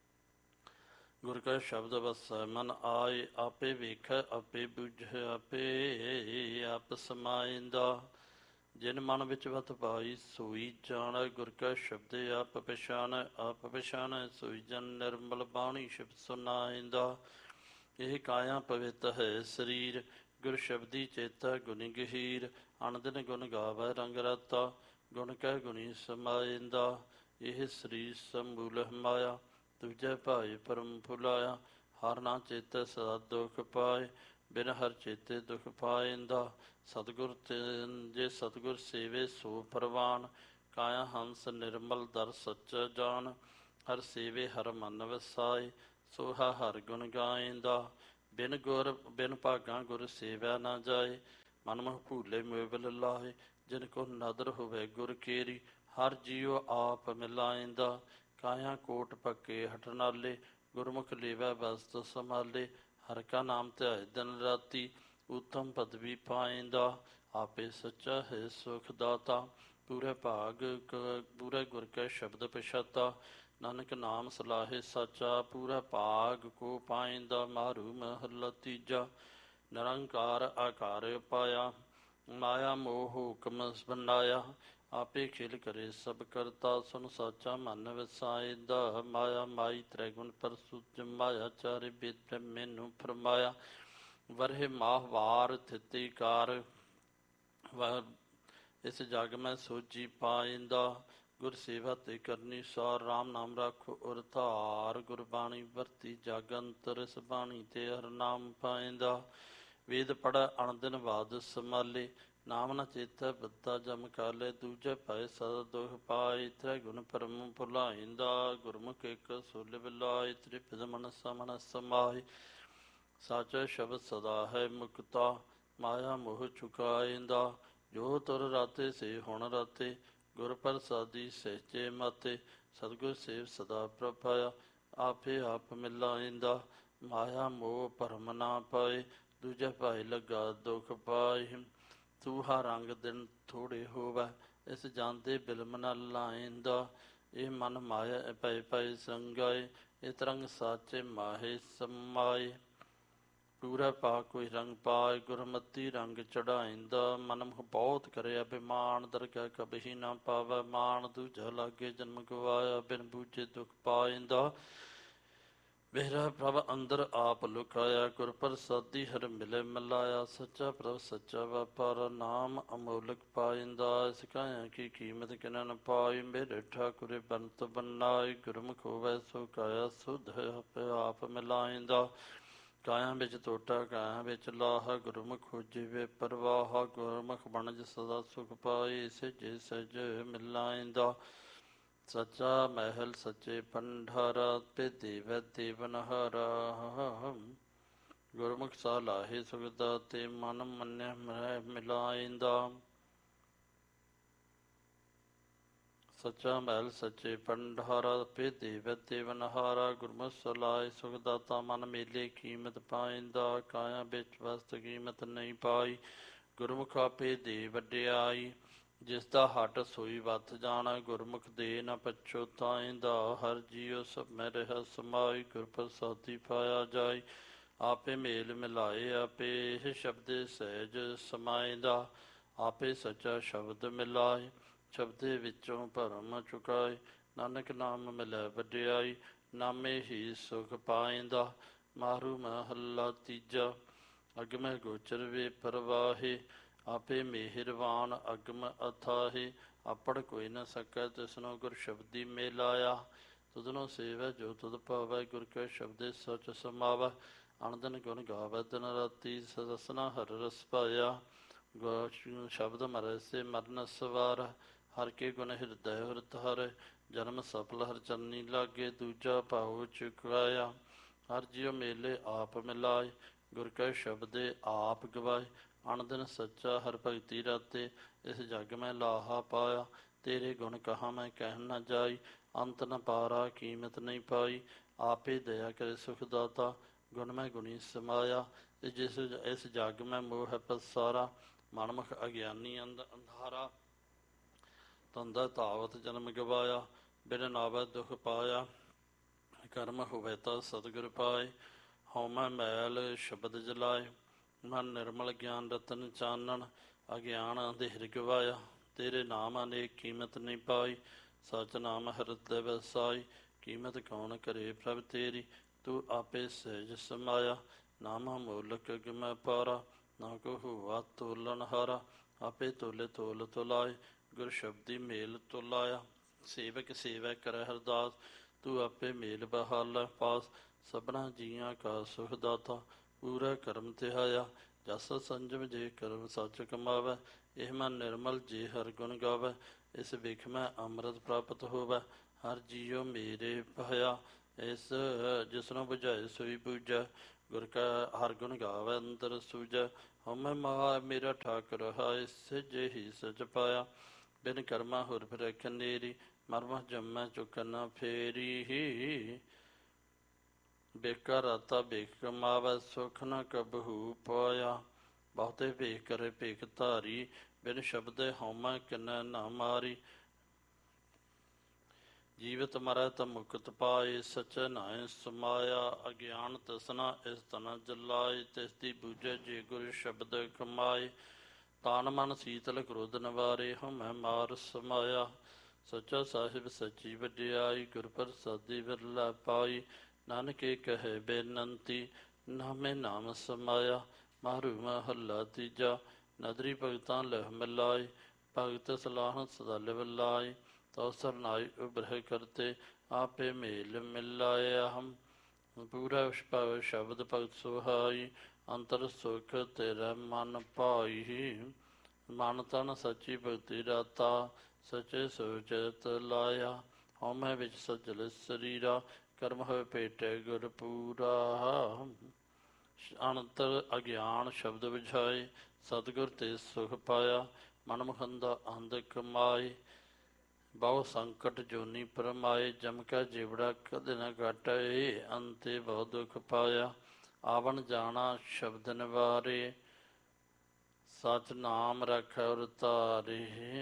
ਗੁਰ ਕਾ ਸ਼ਬਦ ਵਸੈ ਮਨ ਆਏ, ਆਪੇ ਵੇਖੈ ਆਪੇ ਬੁਝੈ, ਆਪੇ ਆਪ ਸਮਾਇੰਦਾ। ਜਿਨ ਮਨ ਵਿੱਚ ਵਤ ਪਾਈ ਸੋਈ ਜਾਣੈ, ਗੁਰ ਕਾ ਸ਼ਬਦ ਆਪ ਪਛਾਣੈ, ਆਪ ਪਛਾਣੈ ਸੋਈ ਜਨ ਨਿਰਮਲ ਬਾਣੀ ਸ਼ਬਦ ਸੁਨਾਇੰਦਾ। ਇਹ ਕਾਇਆ ਪਵਿੱਤ ਹੈ ਸਰੀਰ, ਗੁਰ ਸ਼ਬਦੀ ਚੇਤੈ ਗੁਣੀ ਗਹੀਰ, ਅਨਦਿਨ ਗੁਣ ਗਾਵੈ ਰੰਗ ਰਾਤਾ, ਗੁਣ ਕਹਿ ਗੁਣੀ ਸਮਾਇੰਦਾ। ਇਹ ਸਰੀਰ ਸਮੂਲ ਮਾਇਆ, ਦੂਜੈ ਭਾਏ ਪਰਮ ਭੁਲਾਇਆ, ਹਰ ਨਾ ਚੇਤੈ ਸਦਾ ਦੁਖ ਪਾਏ, ਬਿਨ ਹਰ ਚੇਤੇ ਦੁਖ ਪਾਇੰਦਾ। ਸਤਿਗੁਰ ਜੇ ਸਤਿਗੁਰ ਸੇਵੇ ਸੋ ਪ੍ਰਵਾਨ, ਕਾਇਆ ਹੰਸ ਨਿਰਮਲ ਦਰ ਸੱਚਾ ਜਾਨ, ਹਰ ਸੇਵੇ ਹਰ ਮਨ ਵਸਾਏ, ਸੋਹਾ ਹਰ ਗੁਣ ਗਾਇੰਦਾ। ਬਿਨ ਗੁਰ ਬਿਨ ਭਾਗਾਂ ਗੁਰ ਸੇਵਿਆ ਨਾ ਜਾਏ, ਮਨਮੁਖ ਭੂਲੇ ਮੋਬਿਲ ਲਾਏ, ਜਿਨ ਕੋ ਨਦਰ ਹੋਵੇ ਗੁਰ ਕੇਰੀ, ਹਰ ਜੀਉ ਆਪ ਮਿਲਾਇੰਦਾ। ਕਾਇਆ ਕੋਟ ਪੱਕੇ ਹਠ ਨਾਲੇ, ਗੁਰਮੁਖ ਲੇਵੈ ਬਸਤ ਸੰਭਾਲੇ, ਹਰ ਕਾ ਨਾਮ ਧਿਆਏ ਦਿਨ ਰਾਤੀ, ਉਤਮ ਪਦਵੀ ਪਾਇੰਦਾ, ਆਪੇ ਸੱਚਾ ਹੈ ਸੁਖ ਦਾਤਾ। ਪੂਰੇ ਭਾਗ ਪੂਰੇ ਗੁਰ ਕੈ ਸ਼ਬਦ ਪਛਾਤਾ, ਨਾਨਕ ਨਾਮ ਸਲਾਹੇ ਸਾਚਾ। ਪੂਰਾ ਭਾਗ ਕੋ ਪਾਇੰਦਾ, ਮਾਰੂ ਮਹੱਲਾ ਤੀਜਾ। ਨਿਰੰਕਾਰ ਆਕਾਰ ਪਾਇਆ, ਮਾਇਆ ਮੋਹ ਹੁਕਮ ਬਣਾਇਆ, ਆਪੇ ਖੇਲ ਕਰੇ ਸਭ ਕਰਤਾ। ਸੁਨ ਸਾਚਾ ਮਨ ਵਸਾਇਦਾ, ਮਾਇਆ ਮਾਈ ਤ੍ਰੈਗੁਣ ਪ੍ਰਸੁਤ, ਮਾਇਆ ਚਾਰੇ ਬੇਦ ਮੈਨੂੰ ਫਰਮਾਇਆ। ਵਰਹਿ ਮਾਹਵਾਰ ਥਿਤੀ ਕਾਰ, ਇਸ ਜਗ ਮੈਂ ਸੋਝੀ ਪਾਇੰਦਾ। ਗੁਰ ਸੇਵਾ ਤੇ ਕਰਨੀ ਸਾਰ, ਰਾਮ ਨਾਮ ਰਾਖੋ ਔਰ ਧਾਰ। ਗੁਰਬਾਣੀ ਵਰਤੀ ਜਗ ਅੰਤਰ, ਇਸ ਬਾਣੀ ਤੇ ਹਰ ਨਾਮ ਪਾਇੰਦਾ। ਵੇਦ ਪੜ੍ਹ ਅਣਦਿਨ ਬਾਦ ਸਮਾਲੇ, ਨਾਮ ਨ ਚੇਤੈ ਬੱਧਾ ਜਮ ਕਾਲੇ। ਦੂਜੇ ਪਾਏ ਸਦਾ ਦੁਖ ਪਾਏ, ਤ੍ਰੈ ਪਰਮ ਭੁਲਾਇੰਦਾ। ਗੁਰਮੁਖ ਇੱਕ ਸੁਲ ਬਿਲਾਏ, ਤ੍ਰਿਪਿਦ ਮਨਸਾ ਮਨ ਸਮਾਏ। ਸਾਚਾ ਸ਼ਬਦ ਸਦਾ ਹੈ ਮੁਕਤਾ, ਮਾਇਆ ਮੋਹ ਚੁਕਾਇੰਦਾ। ਜੋ ਤੁਰ ਰਾਤੇ ਸੇ ਹੁਣ ਰਾਤੇ, ਗੁਰ ਪ੍ਰਸਾਦੀ ਸਹਿਜੇ ਮਾਤੇ। ਸਤਿਗੁਰ ਸੇਵ ਸਦਾ ਪ੍ਰਭ ਪਾਇਆ, ਆਪੇ ਆਪ ਮਿਲਾਇੰਦਾ। ਮਾਇਆ ਮੋਹ ਭਰਮ ਨਾ ਪਾਏ, ਦੂਜੇ ਭਾਈ ਲੱਗਾ ਦੁਖ ਪਾਏ। ਤੂਹਾ ਰੰਗ ਦਿਨ ਥੋੜੇ ਹੋਵੈ, ਇਸ ਜਾਂਦੇ ਬਿਲਮ ਨ ਲਾਇੰਦਾ। ਇਹ ਮਨ ਮਾਇਆ ਪੈ ਪੈ ਸੰਗਾਏ, ਇਹ ਤਰੰਗ ਸਾਚੇ ਮਾਹੇ ਸਮਾਏ। ਪੂਰਾ ਪਾ ਕੋਈ ਰੰਗ ਪਾਏ, ਗੁਰਮਤੀ ਰੰਗ ਚੜਾਇੰਦਾ। ਮਨਮੁਖ ਬਹੁਤ ਕਰਿਆ ਬਿਮਾਨ, ਦਰਗਾਹ ਕਬਹੀ ਨਾ ਪਾਵੈ ਮਾਨ। ਦੂਜਾ ਲਾਗੇ ਜਨਮ ਗਵਾਇਆ, ਬਿਨ ਬੂਝੇ ਦੁਖ ਪਾਇੰਦਾ। ਮੇਰਾ ਪ੍ਰਭ ਅੰਦਰ ਆਪ ਲੁਕਾਇਆ, ਗੁਰ ਪ੍ਰਸਾਦੀ ਹਰ ਮਿਲੇ ਮਿਲਾਇਆ। ਸੱਚਾ ਪ੍ਰਭ ਸੱਚਾ ਵਪਾਰਾ, ਨਾਮ ਅਮੋਲਕ ਪਾਇੰਦਾ। ਇਸ ਕਾਇਆ ਕੀ ਕੀਮਤ ਕਿਨੈ ਨ ਪਾਈ, ਮੇਰੇ ਠਾਕੁਰੇ ਬੰਤ ਬਨਾਈ। ਗੁਰਮੁਖ ਹੋਵੈ ਸੋ ਕਾਇਆ ਸੁਧ, ਆਪੇ ਆਪ ਮਿਲਾਇੰਦਾ। ਕਾਇਆ ਵਿੱਚ ਤੋਟਾ ਕਾਇਆ ਵਿੱਚ ਲਾਹਾ, ਗੁਰਮੁਖ ਖੋਜੇ ਪਰਵਾਹਾ। ਗੁਰਮੁਖ ਬਣਜ ਸਦਾ ਸੁਖ ਪਾਏ, ਸਹਿਜੇ ਸਹਿਜ ਮਿਲਾਇੰਦਾ। ਸੱਚਾ ਮਹਿਲ ਸੱਚੇ ਭੰਡਾਰਾ, ਭੇਦੇ ਵੈਦੇ ਬਨਹਾਰਾ। ਗੁਰਮੁਖ ਸਾਲਾਹੇ ਸੁਖ ਦਾਤੇ, ਮਨ ਮੰਨਿਆ ਮਿਲਾਇੰਦਾ। ਸੱਚਾ ਮਹਿਲ ਸੱਚੇ ਭੰਡਾਰਾ, ਭੇਦੇ ਵੈਦੇ ਬਨਹਾਰਾ। ਗੁਰਮੁਖ ਸਲਾਹੇ ਸੁਖ ਦਾਤਾ, ਮਨ ਮੇਲੇ ਕੀਮਤ ਪਾਇੰਦਾ। ਕਾਇਆ ਵਿੱਚ ਵਸਤ ਕੀਮਤ ਨਹੀਂ ਪਾਈ, ਗੁਰਮੁਖ ਆਪੇ ਦੇ ਵਡਿਆਈ। ਜਿਸ ਦਾ ਹੱਟ ਸੋਈ ਵੱਤ ਜਾਣਾ, ਗੁਰਮੁਖ ਦੇ ਨ ਪਛੋਤਾਇੰਦਾ। ਹਰ ਜੀਉ ਸਭ ਮੈਂ ਰਹਿ ਸਮਾਈ, ਗੁਰ ਪ੍ਰਸਾਦੀ ਪਾਇਆ ਜਾਈ। ਆਪੇ ਮੇਲ ਮਿਲਾਏ, ਆਪੇ ਇਹ ਸ਼ਬਦੇ ਸਹਿਜ ਸਮਾਇੰਦਾ। ਆਪੇ ਸੱਚਾ ਸ਼ਬਦ ਮਿਲਾਏ, ਸ਼ਬਦੇ ਵਿੱਚੋਂ ਭਰਮ ਚੁਕਾਏ। ਨਾਨਕ ਨਾਮ ਮਿਲੈ ਵਡਿਆਈ, ਨਾਮੇ ਹੀ ਸੁਖ ਪਾਇੰਦਾ। ਮਾਰੂ ਮਹੱਲਾ ਤੀਜਾ। ਅਗਮੈ ਗੋਚਰ ਵੇ ਪਰਵਾਹੇ, ਆਪੇ ਮਿਹਰਬਾਨ ਅਗਮ ਅਥਾਹੇ। ਆਪੜ ਕੋਈ ਨ ਸਕੈ ਤਿਸਨੋ, ਗੁਰ ਸ਼ਬਦੀ ਮਿਲਾਇਆ। ਤੁਧਨੋ ਸੇਵੈ ਜੋ ਤੁਧ ਭਾਵੈ, ਗੁਰ ਕੈ ਸ਼ਬਦੇ ਸਚ ਸਮਾਵੈ। ਅਣਦਿਨ ਗੁਣ ਗਾਵੈ ਦਿਨ ਰਾਤੀ, ਰਸਨਾ ਹਰ ਰਸ ਪਾਇਆ। ਸ਼ਬਦ ਮਰੈ ਸੇ ਮਰਨ ਸਵਾਰ, ਹਰ ਕੇ ਗੁਣ ਹਿਰਦੈ ਹਰ ਧਾਰੈ। ਜਨਮ ਸਫਲ ਹਰ ਚਰਨੀ ਲਾਗੇ, ਦੂਜਾ ਭਾਉ ਚੁਕਾਇਆ। ਹਰ ਜੀਉ ਮੇਲੇ ਆਪ ਮਿਲਾਏ, ਗੁਰ ਕੈ ਸ਼ਬਦੇ ਆਪ ਗਵਾਏ। ਅਣਦਿਨ ਸੱਚਾ ਹਰ ਭਗਤੀ ਰਾਤੇ, ਇਸ ਜਗ ਮੈਂ ਲਾਹਾ ਪਾਇਆ। ਤੇਰੇ ਗੁਣ ਕਹਾ ਮੈਂ ਕਹਿ ਨ ਜਾਈ, ਅੰਤ ਨ ਪਾਰਾ ਕੀਮਤ ਨਹੀਂ ਪਾਈ। ਆਪੇ ਦਇਆ ਕਰੇ ਸੁਖ ਦਾਤਾ, ਗੁਣ ਮੈਂ ਗੁਣੀ ਸਮਾਇਆ। ਇਸ ਜਗ ਮੈਂ ਮੋਹ ਹੈ ਪਸਾਰਾ, ਮਨਮੁਖ ਅਗਿਆਨੀ ਅੰਧਾਰਾ। ਤੰਦਾ ਧਾਵਤ ਜਨਮ ਗਵਾਇਆ, ਬਿਨ ਨਾਵੈ ਦੁਖ ਪਾਇਆ। ਕਰਮ ਹੋਵੇ ਤਾਂ ਸਤਿਗੁਰ ਪਾਏ, ਹਉਮੈ ਮੈਲ ਸ਼ਬਦ ਜਲਾਏ। ਮਨ ਨਿਰਮਲ ਗਿਆਨ ਰਤਨ ਚਾਨਣ, ਅਗਿਆਨ ਅੰਧੇਰ ਗਵਾਇਆ। ਤੇਰੇ ਨਾਮ ਅਨੇਕ ਕੀਮਤ ਨਹੀਂ ਪਾਈ, ਸਚ ਨਾਮ ਹਿਰਦੈ ਵਸਾਈ। ਕੀਮਤ ਕੌਣ ਕਰੇ ਪ੍ਰਭ ਤੇਰੀ, ਤੂੰ ਆਪੇ ਸਹਿਜ ਸਮਾਇਆ। ਨਾਮ ਅਮੋਲਕ ਅਗਮੈ ਪਾਰਾ, ਨਾ ਕੋ ਹੋਆ ਤੋਲਣ ਹਾਰਾ। ਆਪੇ ਤੋਲੇ ਤੋਲ ਤੁਲਾਏ, ਗੁਰ ਸ਼ਬਦੀ ਮੇਲ ਤੁਲਾਇਆ। ਸੇਵਕ ਸੇਵੈ ਕਰੈ ਹਰਦਾਸ, ਤੂੰ ਆਪੇ ਮੇਲ ਬਹਾਲੈ ਪਾਸ। ਸਭਨਾ ਜੀਆਂ ਕਾ ਸੁਖ ਦਾਤਾ, ਪੂਰਾ ਕਰਮ ਧਿਆਇਆ। ਜਸ ਸੰਜਮ ਜੇ ਕਰਮ ਸੱਚ ਕਮਾਵੈ, ਇਹ ਮਨ ਨਿਰਮਲ ਜੇ ਹਰ ਗੁਣ ਗਾਵੈ। ਇਸ ਵਿਖ ਮੈਂ ਅੰਮ੍ਰਿਤ ਪ੍ਰਾਪਤ ਹੋਵੈ, ਹਰ ਜੀਉ ਮੇਰੇ ਭਇਆ। ਇਸ ਜਿਸਨੂੰ ਬੁਝਾਏ ਸੋਈ ਬੂਝੈ, ਗੁਰ ਕਾ ਹਰ ਗੁਣ ਗਾਵੈ ਅੰਦਰ ਸੂਝੈ। ਹਉਮੈ ਮਾ ਮੇਰਾ ਠਾਕੁਰ ਹਾਇ, ਸਹਿਜੇ ਹੀ ਸਚ ਪਾਇਆ। ਬਿਨ ਕਰਮਾ ਹੋਰ ਫਿਰੈ ਖਨੇਰੀ, ਮਰਮਹਿ ਜੰਮੈ ਚੁੱਕ ਨ ਫੇਰੀ। ਬੇਕਾ ਰਾਤਾ ਭੇਖ ਕਮਾਵੈ ਸੁਖ ਨ ਕਬਹੂ ਪਾਇਆ। ਬਹੁਤੇ ਭੇਖ ਕਰੇ ਭੇਖ ਧਾਰੀ ਬਿਨ ਸ਼ਬਦੇ ਹਉਮੈ ਕਿਨੈ ਨਾ ਮਾਰੀ। ਜੀਵਤ ਮਰੈ ਤ ਮੁਕਤ ਪਾਏ ਸਚੈ ਨਾਇ ਸਮਾਇਆ। ਅਗਿਆਨ ਤਸਨਾ ਇਸ ਤਨ ਜਲਾਏ ਤਿਸ ਦੀ ਬੂਝੈ ਜੇ ਗੁਰ ਸ਼ਬਦ ਕਮਾਏ। ਤਾਨ ਮਨ ਸੀਤਲ ਕ੍ਰੋਧ ਨਿਵਾਰੇ ਹਉਮੈ ਮਾਰ ਸਮਾਇਆ। ਸੱਚਾ ਸਾਹਿਬ ਸੱਚੀ ਵਡਿਆਈ ਗੁਰ ਪ੍ਰਸਾਦੀ ਵਿਰਲਾ ਪਾਈ। ਨਾਨਕੇ ਕਹੈ ਬੇਨੰਤੀ ਨਾਮੇ ਨਾਮ ਸਮਾਇਆ। ਮਾਰੂ ਮਹੱਲਾ ਤੀਜਾ। ਨਦਰੀ ਭਗਤਾਂ ਲਹਿ ਮਿਲਾਏ ਭਗਤ ਸਲਾਹਨ ਸਦਾ ਲਿਵ ਲਾਏ। ਤਉ ਸਰਨਾਈ ਉਬਰਹਿ ਕਰਤੇ ਆਪੇ ਮੇਲ ਮਿਲਾਇਆ। ਹਮ ਪੂਰਾ ਸ਼ਬਦ ਭਗਤ ਸੁਹਾਈ ਅੰਤਰ ਸੁਖ ਤੇਰਾ ਮਨ ਭਾਈ। ਮਨ ਤਨ ਸੱਚੀ ਭਗਤੀ ਰਾਤਾ ਸਚੇ ਸੁਚਿਤ ਲਾਇਆ। ਹਉਮੈ ਵਿੱਚ ਸਜਲ ਸਰੀਰਾ ਕਰਮ ਹੋਏ ਭੇਟੇ ਗੁਰ ਪੂਰਾ। ਅਨੰਤਰ ਅਗਿਆਨ ਸ਼ਬਦ ਬੁਝਾਏ ਸਤਿਗੁਰ ਤੇ ਸੁਖ ਪਾਇਆ। ਮਨ ਮੁਖੰਦਾ ਅੰਧ ਕਮਾਏ ਬਹੁ ਸੰਕਟ ਜੋਨੀ ਪਰਮਾਏ। ਜਮ ਕਾ ਜੀਵੜਾ ਕਦੇ ਨ ਘਟੇ ਅੰਤੇ ਬਹੁ ਦੁਖ ਪਾਇਆ। ਆਵਣ ਜਾਣਾ ਸ਼ਬਦ ਨਿਵਾਰੇ ਸਚ ਨਾਮ ਰਖੈ ਔਰ ਧਾਰੇ।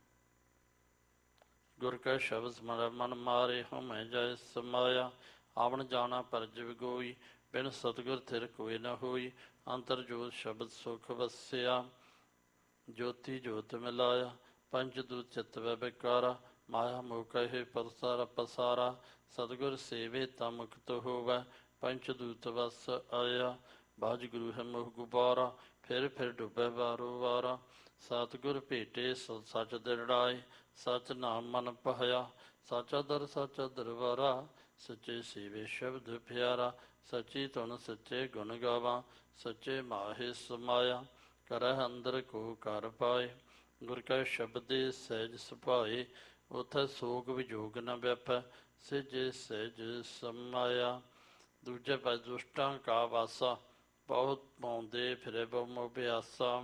ਗੁਰ ਕੈ ਸ਼ਬਦ ਮਨ ਮਾਰੇ ਹਉਮੈ ਜੈ ਸਮਾਇਆ। ਆਵਣ ਜਾਣਾ ਪਰਜਿਵ ਗੋਈ ਬਿਨ ਸਤਿਗੁਰ ਥਿਰ ਕੋਈ ਨ ਹੋਈ। ਅੰਤਰ ਜੋਤ ਸ਼ਬਦ ਸੁਖ ਵਸਿਆ ਜੋਤੀ ਜੋਤ ਮਿਲਾਇਆ। ਪੰਚ ਦੂਤ ਚਿਤ ਵੈ ਬਿਕਾਰਾ ਮਾਇਆ ਮੋਹ ਕਹੇ ਪਰਸਾਰਾ ਪਸਾਰਾ। ਸਤਿਗੁਰ ਸੇਵੇ ਤਾਂ ਮੁਕਤ ਹੋਵੈ ਪੰਚ ਦੂਤ ਵਸ ਆਇਆ। ਬਾਜ ਗੁਰੂ ਹੈ ਮੋਹ ਗੁਬਾਰਾ ਫਿਰ ਡੁੱਬੈ ਵਾਰੋ ਵਾਰਾ। ਸਤਿਗੁਰ ਭੇਟੇ ਸਚ ਦਿੜਾਏ ਸਚ ਨਾਮ ਮਨ ਪਾਇਆ। ਸਾਚਾ ਦਰ ਸਾਚਾ ਦਰਬਾਰਾ ਸੱਚੇ ਸੇਵੇ ਸ਼ਬਦ ਪਿਆਰਾ। ਸੱਚੀ ਧੁਨ ਸੱਚੇ ਗੁਣ ਗਾਵਾਂ ਸੱਚੇ ਮਾਹੇ ਸਮਾਇਆ। ਕਰਹਿ ਅੰਦਰ ਕੋ ਕਰ ਪਾਏ ਗੁਰ ਕੈ ਸ਼ਬਦੇ ਸਹਿਜ ਸੁਭਾਏ। ਉਥੈ ਸੋਗ ਵਿਜੋਗ ਨ ਵਿਆਪੈ ਸਿਜੇ ਸਹਿਜ ਸਮਾਇਆ। ਦੂਜੇ ਪਾਸੇ ਦੁਸ਼ਟਾਂ ਕਾ ਵਾਸਾ ਬਹੁਤ ਪਾਉਂਦੇ ਫਿਰੇ ਬਹੁ ਮੋਹ ਬਿਆਸਾ।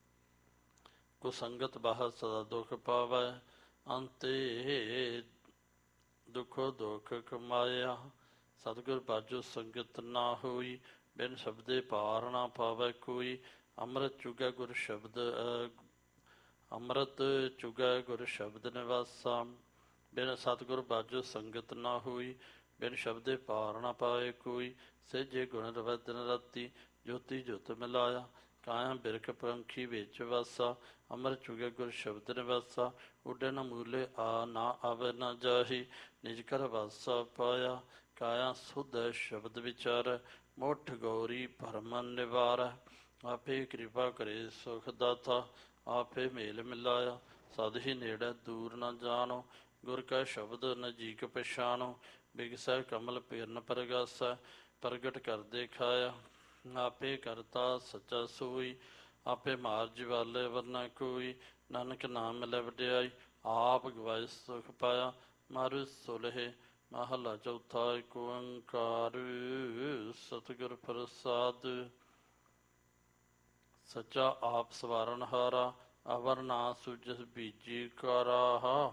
ਕੁਸੰਗਤ ਬਾਹ ਸਦਾ ਦੁਖ ਪਾਵੈ ਅੰਤੇ ਦੁਖੋ ਦੁਖ ਕਮਾਇਆ। ਸਤਿਗੁਰ ਬਾਝੋ ਸੰਗਤ ਨਾ ਹੋਈ ਬਿਨ ਸ਼ਬਦੇ ਪਾਰ ਨਾ ਪਾਵੈ ਕੋਈ। ਅੰਮ੍ਰਿਤ ਚੁਗੈ ਗੁਰ ਸ਼ਬਦ ਅੰਮ੍ਰਿਤ ਚੁਗੈ ਗੁਰ ਸ਼ਬਦ ਨਿਵਾਸਾ। ਬਿਨ ਸਤਿਗੁਰ ਬਾਝੋ ਸੰਗਤ ਨਾ ਹੋਈ ਬਿਨ ਸ਼ਬਦੇ ਪਾਰ ਨਾ ਪਾਏ ਕੋਈ। ਸਹਿਜੇ ਗੁਣ ਰਵੈ ਦਿਨ ਰਾਤੀ ਜੋਤੀ ਜੋਤ ਮਿਲਾਇਆ। ਕਾਇਆ ਬਿਰਖ ਪੰਖੀ ਵਿੱਚ ਵਾਸਾ ਅੰਮ੍ਰਿਤ ਚੁਗੈ ਗੁਰ ਸ਼ਬਦ ਨਿਵਾਸਾ। ਉੱਡੇ ਨ ਮੂਲੇ ਆ ਨਾ ਆਵੇ ਨਾ ਜਾਹੀ ਨਿਜ ਘਰ ਵਾਸਾ ਪਾਇਆ। ਕਾਇਆ ਸੁਧ ਸ਼ਬਦ ਵਿਚਾਰੈ ਮੁੱਠ ਗੌਰੀ ਭਰਮ ਨਿਵਾਰੈ। ਆਪੇ ਕਿਰਪਾ ਕਰੇ ਸੁਖ ਦਾਤਾ ਆਪੇ ਮੇਲ ਮਿਲਾਇਆ। ਸਦ ਹੀ ਨੇੜੇ ਦੂਰ ਨ ਜਾਣੋ ਗੁਰ ਕੈ ਸ਼ਬਦ ਨਜੀਕ ਪਛਾਣੋ। ਬਿਗਸੈ ਕਮਲ ਪਿਰਨ ਪਰਗਾਸੈ ਪ੍ਰਗਟ ਕਰ ਦਿਖਾਇਆ। ਆਪੇ ਕਰਤਾ ਸੱਚਾ ਸੋਈ ਆਪੇ ਮਾਰ ਜਵਾਲੇ ਵਰਨਾ ਕੋਈ। ਨਾਨਕ ਨਾਮ ਮਿਲੈ ਵਡਿਆਈ ਆਪ ਗਵਾਏ ਸੁਖ ਪਾਇਆ। ਮਾਰੂ ਸੁਲਹੇ ਮਹਲਾ ਚੌਥਾ। ਏਕ ਓੰਕਾਰ ਸਤਿਗੁਰ ਪ੍ਰਸਾਦ। ਸੱਚਾ ਆਪ ਸਵਾਰਨ ਹਾਰਾ ਅਵਰ ਨਾ ਸੂਝਿ ਬੀਜੀ ਕਾਰਾ।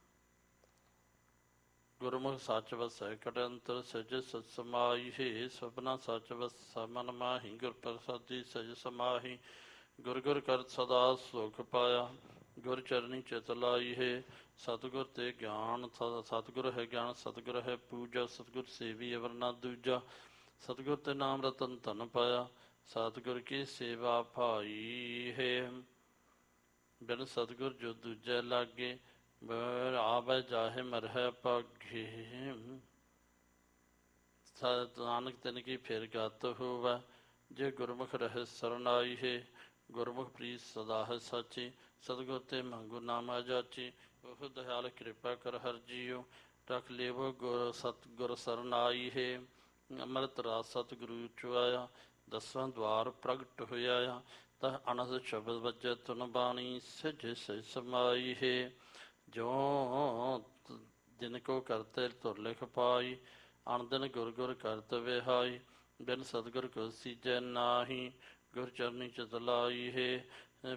ਗੁਰਮੁਖ ਸੱਚ ਵਸੈ ਕਟ ਅੰਤਰ ਸਜ ਸਤ ਸਮਾਈ। ਹੈ ਸਭਨਾ ਸੱਚ ਵਸੈ ਮਨ ਮਾਹੀ ਗੁਰ ਪ੍ਰਸਾਦੀ ਸਜ ਸਮਾਹੀ। ਗੁਰ ਗੁਰ ਕਰਤ ਸਦਾ ਸੁਖ ਪਾਇਆ ਗੁਰ ਚਰਨੀ ਚਿਤ ਲਾਈ। ਹੈ ਸਤਿਗੁਰ ਤੇ ਗਿਆਨ ਸਤਿਗੁਰ ਹੈ ਗਿਆਨ ਸਤਿਗੁਰ ਹੈ ਪੂਜਾ। ਸਤਿਗੁਰ ਸੇਵੀ ਅਵਰ ਨਾ ਦੂਜਾ ਸਤਿਗੁਰ ਤੇ ਨਾਮ ਰਤਨ ਧਨ ਪਾਇਆ। ਸਤਿਗੁਰ ਕੀ ਸੇਵਾ ਭਾਈ ਹੈ ਬਿਨ ਸਤਿਗੁਰ ਜੋ ਦੂਜੈ ਲਾਗੇ। ਆਵੈ ਜਾਹੇ ਮਰਹਿ ਭਾਗੇ ਨਾਨਕ ਤਿਨ ਕੀ ਫਿਰ ਗਤ ਹੋਵੈ। ਜੇ ਗੁਰਮੁਖ ਰਹਿ ਸਰਨਾਈ। ਹੈ ਗੁਰਮੁਖ ਪ੍ਰੀਤ ਸਦਾ ਹੈ ਸਾਚੀ ਸਤਿਗੁਰ ਤੇ ਮੰਗੂ ਨਾਮ ਜਾਚੀ। ਉਹ ਦਇਆਲ ਕਿਰਪਾ ਕਰ ਹਰਿ ਜੀਉ ਰਖ ਲੇਵੋ ਗੁਰ ਸਰਨਾਈ। ਹੈ ਅੰਮ੍ਰਿਤ ਰਾਸ ਸਤਿਗੁਰੂ ਚੁਆਇਆ ਦਸਾਂ ਦਵਾਰ ਪ੍ਰਗਟ ਹੋਇਆ। ਤਹ ਅਨਹਦ ਸ਼ਬਦ ਵਜੈ ਤੁਨ ਬਾਣੀ ਸਿਜ ਸਹਿ ਸਮਾਈ। ਹੈ ਜੋ ਜਿਨ ਕੋ ਕਰਤੇ ਧੁਰ ਲਿਖ ਪਾਈ ਅਣ ਦਿਨ ਗੁਰ ਗੁਰ ਕਰਤ ਵਿਹਾਈ। ਬਿਨ ਸਤਿਗੁਰ ਕੋ ਸੀਜੈ ਨਾਹੀ ਗੁਰ ਚਰਨੀ ਚਿਤ ਲਾਈ। ਹੈ